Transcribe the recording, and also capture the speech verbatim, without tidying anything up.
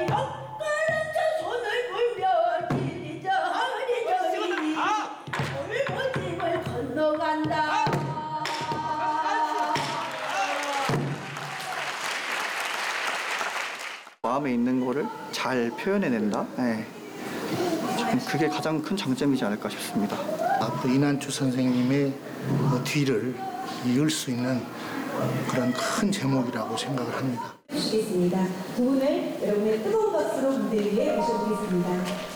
젓가락저 손을 불며 지리 저리 저리 울부짐을 건너간다. 마음에 있는 거를 잘 표현해낸다. 네. 좀 그게 가장 큰 장점이지 않을까 싶습니다. 앞으로 이난주 선생님의 뒤를 이을 수 있는 그런 큰 제목이라고 생각을 합니다. 주시겠습니다. 두 분을 여러분의 뜨거운 박수로 무대 위에 모셔보겠습니다.